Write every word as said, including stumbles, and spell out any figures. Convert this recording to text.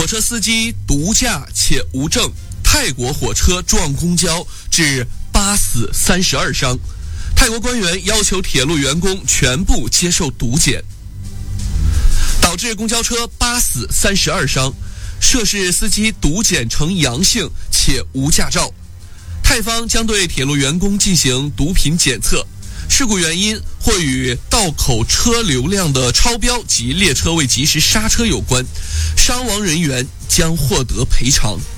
车司机毒驾且无证，泰国火车撞公交致八死三十二伤。泰国官员要求铁路员工全部接受毒检，导致公交车八死三十二伤。涉事司机毒检呈阳性且无驾照。泰方将对铁路员工进行毒品检测，事故原因或与道口车流量的超标及列车未及时刹车有关，伤亡人员将获得赔偿。